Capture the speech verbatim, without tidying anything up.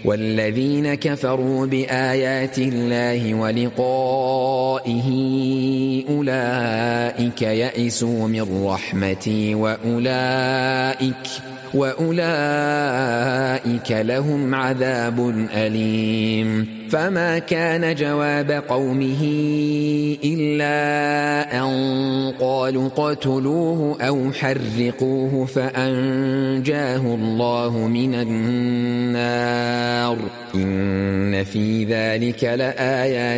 والذين كفروا بآيات الله ولقائه أولئك يئسوا من رحمتي وأولئك وأولئك لهم عذاب أليم. فما كان جواب قومه إلا أن قالوا اقتلوه أو حرقوه فأنجاه الله من النار. إن في ذلك لآيات